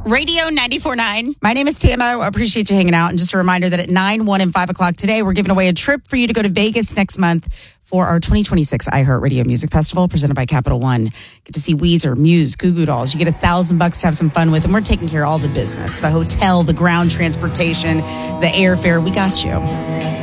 Radio 94.9. My name is Tama. I appreciate you hanging out. And just a reminder that at 9, 1, and 5 o'clock today, we're giving away a trip for you to go to Vegas next month for our 2026 iHeartRadio Music Festival presented by Capital One. Get to see Weezer, Muse, Goo Goo Dolls. You get $1,000 to have some fun with, and we're taking care of all the business, the hotel, the ground transportation, the airfare. We got you.